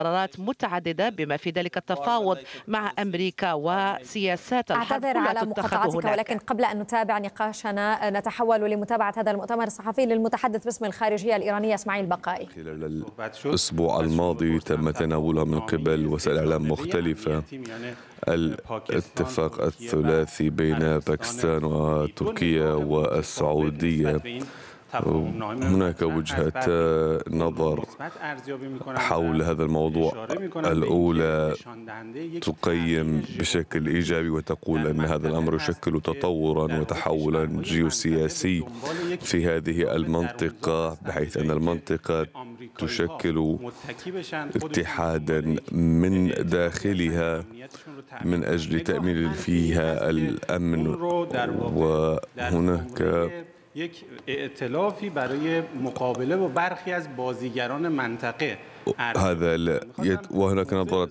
قرارات متعددة بما في ذلك التفاوض مع أمريكا وسياسات الحرب أعتذر كلها على تتخذ مقاطعتك، ولكن هناك. قبل أن نتابع نقاشنا نتحول لمتابعة هذا المؤتمر الصحفي للمتحدث باسم الخارجية الإيرانية إسماعيل بقائي. خلال الأسبوع الماضي تم تناولها من قبل وسائل إعلام مختلفة الاتفاق الثلاثي بين باكستان وتركيا والسعودية. هناك وجهة نظر حول هذا الموضوع. الأولى تقيم بشكل إيجابي وتقول أن هذا الأمر يشكل تطورا وتحولا جيوسياسي في هذه المنطقة، بحيث أن المنطقة تشكل اتحادا من داخلها من أجل تأمين فيها الأمن. وهناك یک ائتلافی برای مقابله با برخی از بازیگران منطقه. وهناك نظرة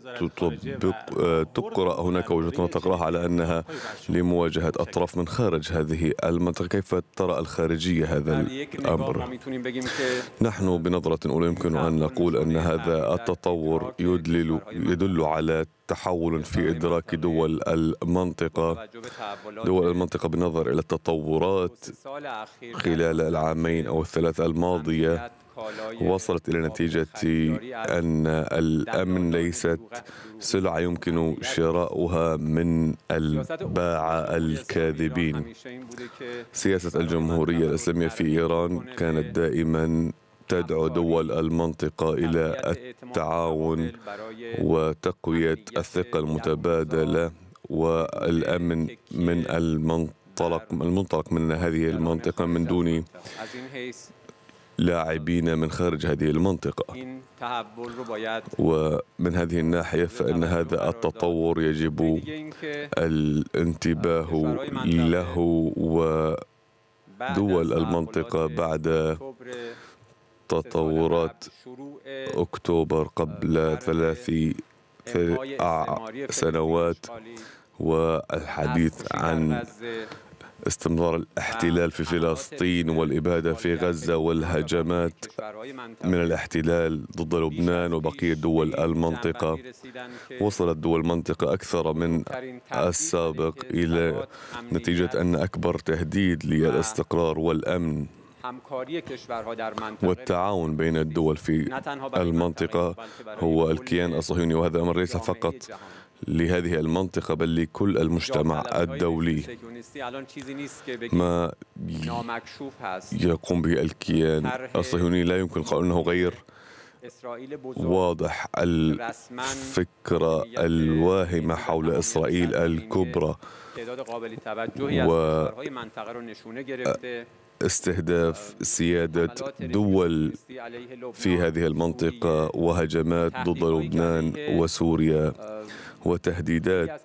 تقرأ هناك وجهة نظر تقرأها على أنها لمواجهة أطراف من خارج هذه المنطقة. كيف ترى الخارجية هذا الأمر؟ نحن بنظرة أولى يمكن أن نقول أن هذا التطور يدل على تحول في إدراك دول المنطقة بالنظر إلى التطورات خلال العامين أو الثلاث الماضية. وصلت إلى نتيجة أن الأمن ليست سلعة يمكن شراؤها من الباعة الكاذبين. سياسة الجمهورية الإسلامية في إيران كانت دائما تدعو دول المنطقة إلى التعاون وتقوية الثقة المتبادلة والأمن من المنطلق من هذه المنطقة من دون لاعبين من خارج هذه المنطقة. ومن هذه الناحية فإن هذا التطور يجب الانتباه له، ودول المنطقة بعد تطورات أكتوبر قبل 3 سنوات والحديث عن استمرار الاحتلال في فلسطين والإبادة في غزة والهجمات من الاحتلال ضد لبنان وبقية دول المنطقة، وصلت دول المنطقة أكثر من السابق إلى نتيجة أن أكبر تهديد للاستقرار والأمن والتعاون بين الدول في المنطقة هو الكيان الصهيوني. وهذا الأمر ليس فقط لهذه المنطقة بل لكل المجتمع الدولي. ما يقوم به الكيان الصهيوني لا يمكن قول أنه غير واضح. الفكرة الواهمة حول إسرائيل الكبرى واستهداف سيادة دول في هذه المنطقة وهجمات ضد لبنان وسوريا وتهديدات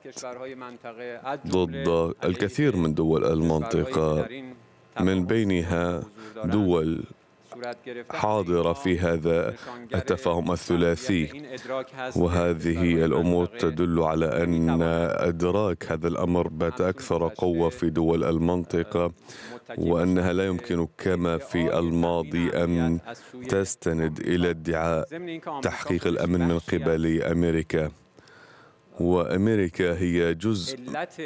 ضد الكثير من دول المنطقة، من بينها دول حاضرة في هذا التفاهم الثلاثي. وهذه الأمور تدل على أن إدراك هذا الأمر بات أكثر قوة في دول المنطقة، وأنها لا يمكن كما في الماضي أن تستند إلى ادعاء تحقيق الأمن من قبل أمريكا. وأمريكا هي جزء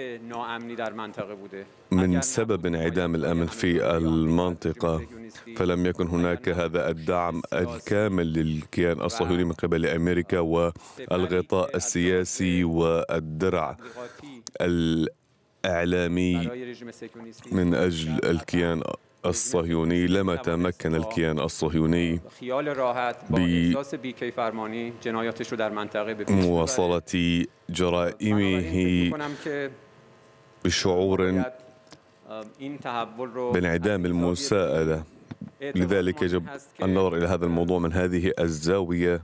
من سبب انعدام الأمن في المنطقة، فلم يكن هناك هذا الدعم الكامل للكيان الصهيوني من قبل أمريكا، والغطاء السياسي والدرع الإعلامي من أجل الكيان الصهيوني. لما تمكن الكيان الصهيوني بمواصلة جرائمه بشعور بانعدام المساءلة. لذلك يجب النظر إلى هذا الموضوع من هذه الزاوية.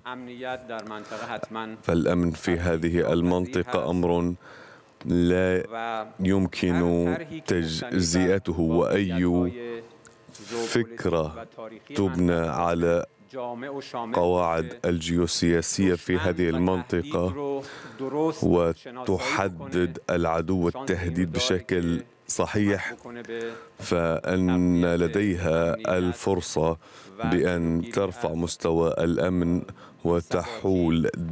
فالأمن في هذه المنطقة أمر لا يمكن تجزئته، وأي فكرة تبنى على قواعد الجيوسياسية في هذه المنطقة وتحدد العدو والتهديد بشكل صحيح، فإن لديها الفرصة بأن ترفع مستوى الأمن وتحول